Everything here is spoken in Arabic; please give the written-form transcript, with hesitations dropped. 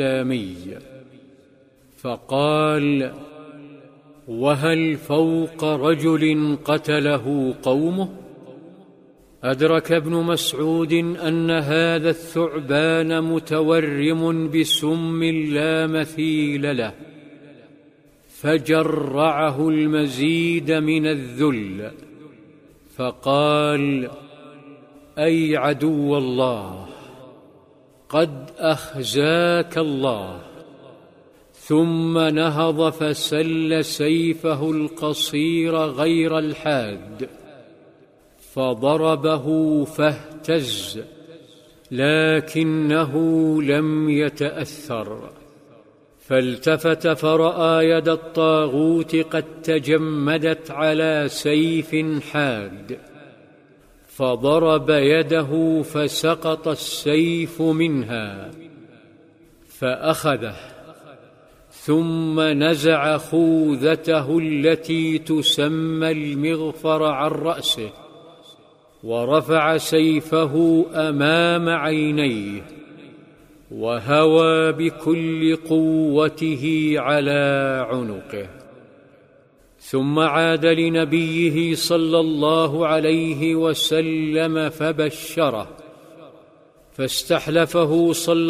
الإسلامي، فقال: وهل فوق رجل قتله قومه؟ أدرك ابن مسعود أن هذا الثعبان متورم بسم لا مثيل له، فجرعه المزيد من الذل، فقال: أي عدو الله، قد أخزاك الله. ثم نهض فسل سيفه القصير غير الحاد، فضربه فاهتز، لكنه لم يتأثر، فالتفت فرأى يد الطاغوت قد تجمدت على سيف حاد، فضرب يده فسقط السيف منها، فأخذه، ثم نزع خوذته التي تسمى المغفر عن رأسه، ورفع سيفه أمام عينيه، وهوى بكل قوته على عنقه، ثم عاد لنبيه صلى الله عليه وسلم فبشره، فاستحلفه صلى